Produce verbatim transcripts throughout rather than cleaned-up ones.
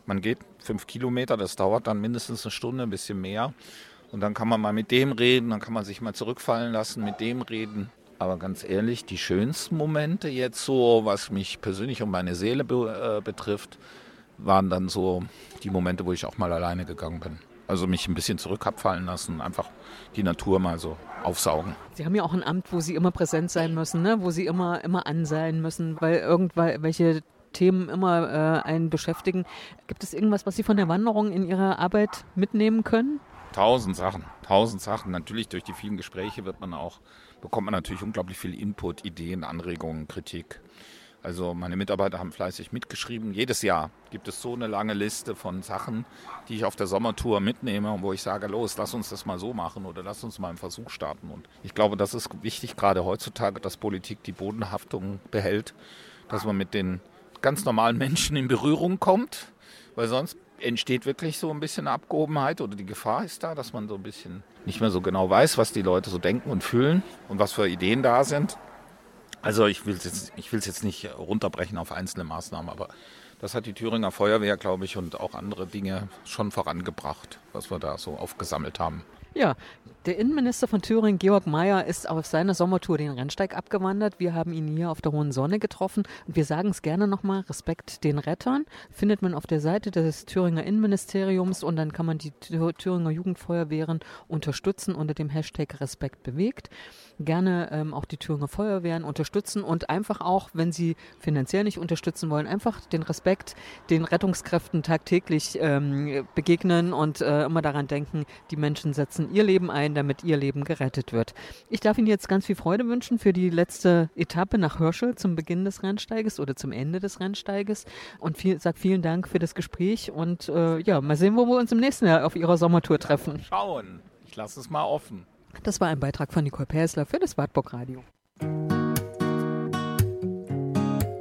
Man geht fünf Kilometer, das dauert dann mindestens eine Stunde, ein bisschen mehr. Und dann kann man mal mit dem reden, dann kann man sich mal zurückfallen lassen, mit dem reden. Aber ganz ehrlich, die schönsten Momente jetzt so, was mich persönlich und meine Seele be- äh, betrifft, waren dann so die Momente, wo ich auch mal alleine gegangen bin. Also mich ein bisschen zurück hab fallen lassen, einfach die Natur mal so aufsaugen. Sie haben ja auch ein Amt, wo Sie immer präsent sein müssen, ne? Wo Sie immer, immer an sein müssen, weil irgendwelche Themen immer äh, einen beschäftigen. Gibt es irgendwas, was Sie von der Wanderung in Ihrer Arbeit mitnehmen können? Tausend Sachen, tausend Sachen. Natürlich durch die vielen Gespräche wird man auch, bekommt man natürlich unglaublich viel Input, Ideen, Anregungen, Kritik. Also meine Mitarbeiter haben fleißig mitgeschrieben. Jedes Jahr gibt es so eine lange Liste von Sachen, die ich auf der Sommertour mitnehme und wo ich sage, los, lass uns das mal so machen oder lass uns mal einen Versuch starten. Und ich glaube, das ist wichtig, gerade heutzutage, dass Politik die Bodenhaftung behält, dass man mit den ganz normalen Menschen in Berührung kommt, weil sonst entsteht wirklich so ein bisschen Abgehobenheit oder die Gefahr ist da, dass man so ein bisschen nicht mehr so genau weiß, was die Leute so denken und fühlen und was für Ideen da sind. Also ich will es jetzt, ich will es jetzt nicht runterbrechen auf einzelne Maßnahmen, aber das hat die Thüringer Feuerwehr, glaube ich, und auch andere Dinge schon vorangebracht, was wir da so aufgesammelt haben. Ja, der Innenminister von Thüringen, Georg Mayer, ist auf seiner Sommertour den Rennsteig abgewandert. Wir haben ihn hier auf der Hohen Sonne getroffen und wir sagen es gerne nochmal, Respekt den Rettern, findet man auf der Seite des Thüringer Innenministeriums und dann kann man die Thüringer Jugendfeuerwehren unterstützen unter dem Hashtag Respekt bewegt. Gerne ähm, auch die Thüringer Feuerwehren unterstützen und einfach auch, wenn sie finanziell nicht unterstützen wollen, einfach den Respekt den Rettungskräften tagtäglich ähm, begegnen und äh, immer daran denken, die Menschen setzen ihr Leben ein, damit ihr Leben gerettet wird. Ich darf Ihnen jetzt ganz viel Freude wünschen für die letzte Etappe nach Hörschel zum Beginn des Rennsteiges oder zum Ende des Rennsteiges und viel, sag vielen Dank für das Gespräch und äh, ja, mal sehen, wo wir uns im nächsten Jahr auf Ihrer Sommertour treffen. Schauen, ich lasse es mal offen. Das war ein Beitrag von Nicole Persler für das Wartburg Radio.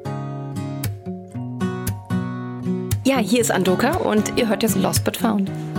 Ja, hier ist Andoka und ihr hört jetzt Lost But Found.